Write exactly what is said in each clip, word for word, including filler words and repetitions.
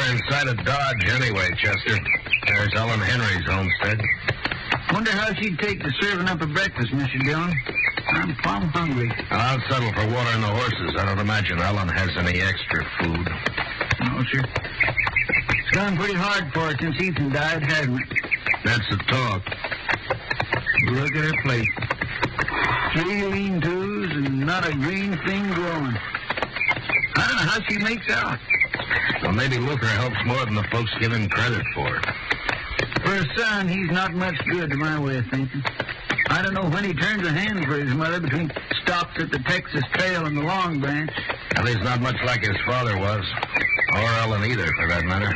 we're inside of Dodge anyway, Chester. There's Ellen Henry's homestead. Wonder how she'd take to serving up a breakfast, Mister Dillon. I'm plumb hungry. I'll settle for watering the horses. I don't imagine Ellen has any extra food. No, sir. It's gone pretty hard for her since Ethan died, hasn't it? That's the talk. Look at her plate. Three lean-tos and not a green thing growing. I don't know how she makes out. Well, maybe Luther helps more than the folks give him credit for. For a son, he's not much good to my way of thinking. I don't know when he turns a hand for his mother between stops at the Texas Trail and the Long Branch. Well, he's not much like his father was. Or Ellen either, for that matter.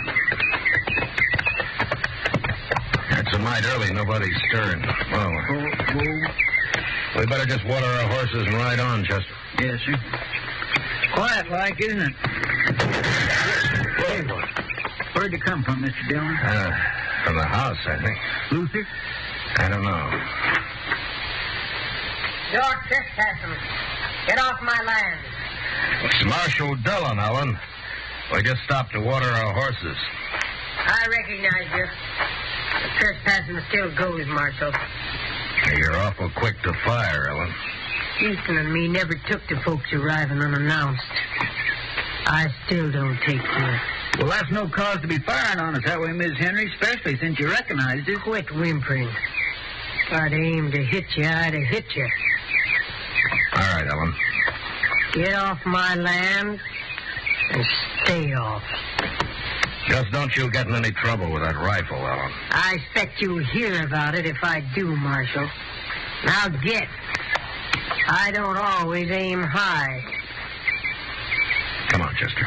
It's a mite early. Nobody's stirring. Well, Oh, oh. we better just water our horses and ride on, Chester. Yes, sir. Quiet like, isn't it? Hey, what? Where'd you come from, Mister Dillon? Uh, from the house, I think. Luther? I don't know. You're trespassing. Get off my land. It's Marshal Dillon, Ellen. We just stopped to water our horses. I recognize you. The trespassing still goes, Marshal. You're awful quick to fire, Ellen. Houston and me never took to folks arriving unannounced. I still don't take to it. Well, that's no cause to be firing on us that way, Miss Henry, especially since you recognized it. Quit whimpering. If I'd aimed to hit you, I'd have hit you. All right, Ellen. Get off my land and stay off. Just don't you get in any trouble with that rifle, Ellen. I expect you'll hear about it if I do, Marshal. Now get. I don't always aim high. Come on, Chester.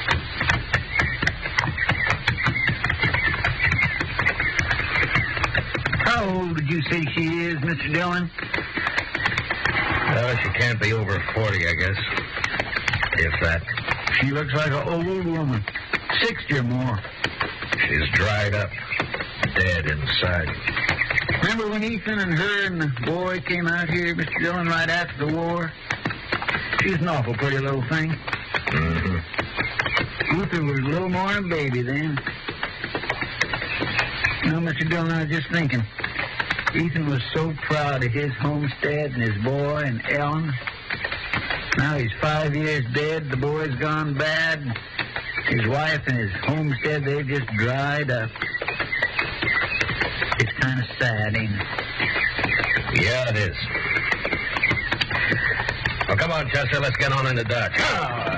How old did you say she is, Mister Dillon? Well, she can't be over forty, I guess. If that. She looks like an old woman. Sixty or more. She's dried up, dead inside. Remember when Ethan and her and the boy came out here, Mister Dillon, right after the war? She was an awful pretty little thing. Mm-hmm. Luther was a little more than a baby then. You know, Mister Dillon, I was just thinking. Ethan was so proud of his homestead and his boy and Ellen. Now he's five years dead. The boy's gone bad. His wife and his homestead, they've just dried up. It's kind of sad, ain't it? Yeah, it is. Well, come on, Chester. Let's get on into Dodge.